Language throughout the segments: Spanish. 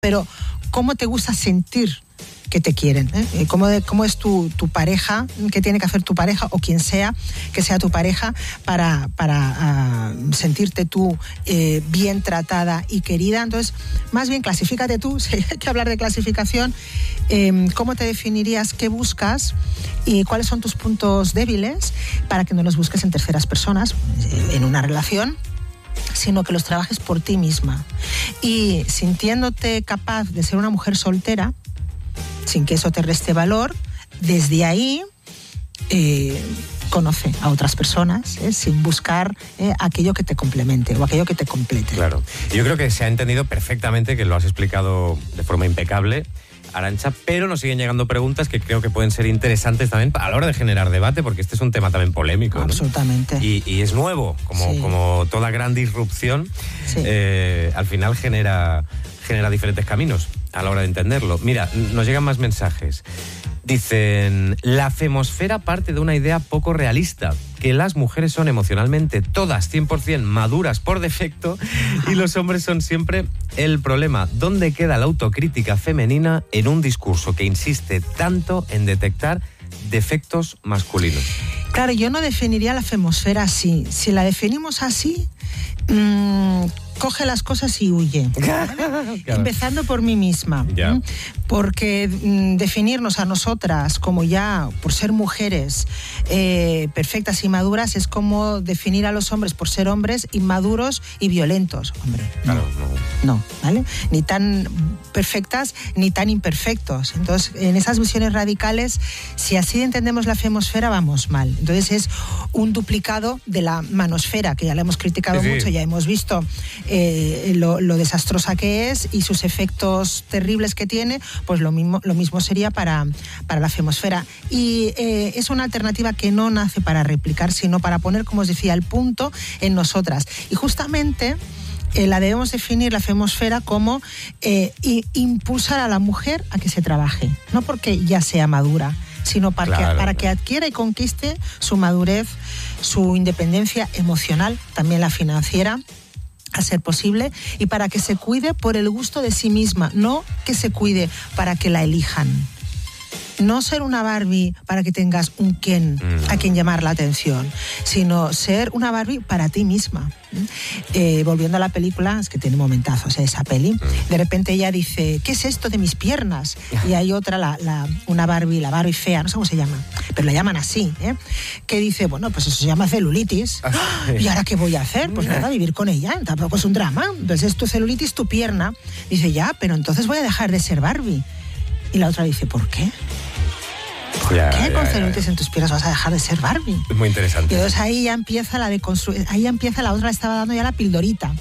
pero ¿cómo te gusta sentir que te quieren? ¿Cómo es tu pareja? ¿Qué tiene que hacer tu pareja o quien sea que sea tu pareja para sentirte tú bien tratada y querida? Entonces, más bien clasifícate tú, si hay que hablar de clasificación, ¿cómo te definirías? ¿Qué buscas? ¿Y cuáles son tus puntos débiles? Para que no los busques en terceras personas, en una relación, sino que los trabajes por ti misma. Y sintiéndote capaz de ser una mujer soltera, sin que eso te reste valor, desde ahí conoce a otras personas, sin buscar aquello que te complemente o aquello que te complete. Claro. Yo creo que se ha entendido perfectamente, que lo has explicado de forma impecable, Arantxa, pero nos siguen llegando preguntas que creo que pueden ser interesantes también a la hora de generar debate, porque este es un tema también polémico, ¿no? Absolutamente. Y es nuevo, como toda gran disrupción, al final genera diferentes caminos a la hora de entenderlo. Mira, nos llegan más mensajes. Dicen, la femosfera parte de una idea poco realista, que las mujeres son emocionalmente todas 100% maduras por defecto y los hombres son siempre el problema. ¿Dónde queda la autocrítica femenina en un discurso que insiste tanto en detectar defectos masculinos? Claro, yo no definiría la femosfera así. Si la definimos así, coge las cosas y huye. Claro. Empezando por mí misma. Porque definirnos a nosotras como ya, por ser mujeres perfectas y maduras, es como definir a los hombres por ser hombres inmaduros y violentos. Hombre, no, ¿vale? Ni tan perfectas ni tan imperfectos. Entonces, en esas visiones radicales, si así entendemos la femosfera, vamos mal. Entonces es un duplicado de la manosfera, que ya la hemos criticado mucho, ya hemos visto lo desastrosa que es y sus efectos terribles que tiene. Pues lo mismo sería para la femosfera. Y es una alternativa que no nace para replicar, sino para poner, como os decía, el punto en nosotras. Y justamente la debemos definir, la femosfera, como impulsar a la mujer a que se trabaje. No porque ya sea madura, sino para que adquiera y conquiste su madurez, su independencia emocional, también la financiera, a ser posible, y para que se cuide por el gusto de sí misma, no que se cuide para que la elijan. No ser una Barbie para que tengas un Ken a quien llamar la atención, sino ser una Barbie para ti misma. Volviendo a la película, es que tiene momentazos esa peli, de repente ella dice, ¿qué es esto de mis piernas? Y hay otra, una Barbie, la Barbie fea, no sé cómo se llama, pero la llaman así, que dice, bueno, pues eso se llama celulitis. ¿Y ahora qué voy a hacer? Pues nada, vivir con ella, tampoco es un drama. Entonces tu celulitis, tu pierna. Dice, ya, pero entonces voy a dejar de ser Barbie. Y la otra dice, ¿por qué? ¿Por qué con celulitis en tus piernas vas a dejar de ser Barbie? Es muy interesante. Y entonces ahí ya empieza ahí empieza la otra, le estaba dando ya la pildorita.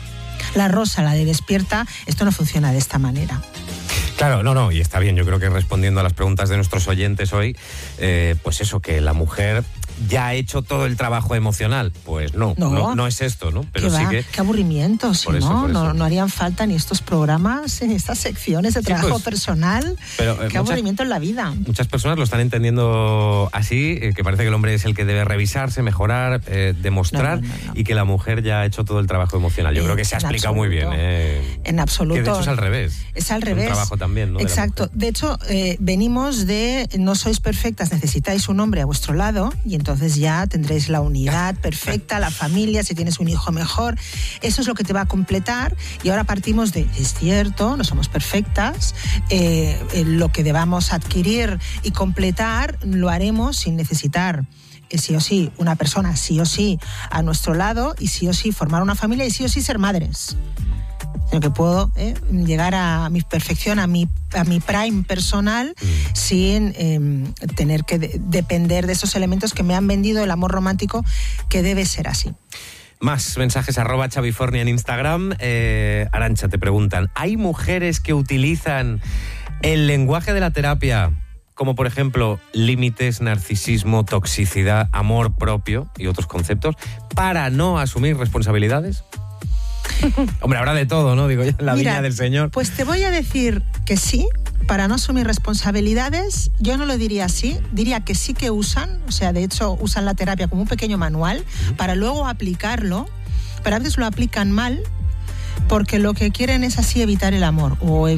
La rosa, la de despierta, esto no funciona de esta manera. Claro, no, y está bien. Yo creo que respondiendo a las preguntas de nuestros oyentes hoy, pues eso, que la mujer ya ha hecho todo el trabajo emocional. Pues no es esto, ¿no? Pero sí que... Qué aburrimiento, si no harían falta ni estos programas, estas secciones de trabajo personal. Pero, qué aburrimiento en la vida. Muchas personas lo están entendiendo así, que parece que el hombre es el que debe revisarse, mejorar, demostrar, y que la mujer ya ha hecho todo el trabajo emocional. Yo creo que se ha explicado muy bien. En absoluto. Que de hecho es al revés. Es al revés. Un trabajo también, ¿no? Exacto. De hecho, venimos de no sois perfectas, necesitáis un hombre a vuestro lado, y entonces ya tendréis la unidad perfecta, la familia, si tienes un hijo mejor. Eso es lo que te va a completar. Y ahora partimos de, es cierto, no somos perfectas, lo que debamos adquirir y completar lo haremos sin necesitar sí o sí una persona, sí o sí a nuestro lado, y sí o sí formar una familia, y sí o sí ser madres. Sino que puedo llegar a mi perfección, a mi prime personal, sin tener que depender de esos elementos que me han vendido el amor romántico, que debe ser así. Más mensajes, @Xavifornia en Instagram. Arantxa, te preguntan, ¿hay mujeres que utilizan el lenguaje de la terapia, como por ejemplo límites, narcisismo, toxicidad, amor propio y otros conceptos, para no asumir responsabilidades? Hombre, habrá de todo, ¿no? Digo, ya en la viña del Señor. Pues te voy a decir que sí, para no asumir responsabilidades. Yo no lo diría así, diría que sí que usan, o sea, de hecho usan la terapia como un pequeño manual para luego aplicarlo, pero a veces lo aplican mal, porque lo que quieren es así evitar el amor o